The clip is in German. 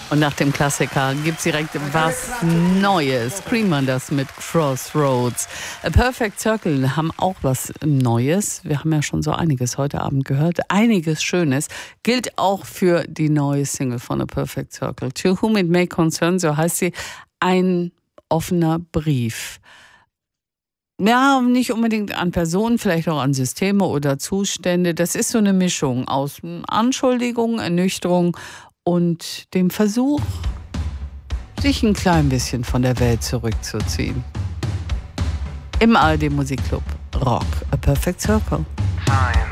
Und nach dem Klassiker gibt's direkt was Neues. Creamer das mit Crossroads. A Perfect Circle haben auch was Neues. Wir haben ja schon so einiges heute Abend gehört. Einiges Schönes. Gilt auch für die neue Single von A Perfect Circle. To Whom It May Concern, so heißt sie. Ein offener Brief. Ja, nicht unbedingt an Personen, vielleicht auch an Systeme oder Zustände. Das ist so eine Mischung aus Anschuldigung, Ernüchterung und dem Versuch, sich ein klein bisschen von der Welt zurückzuziehen. Im ARD Musikclub Rock, A Perfect Circle.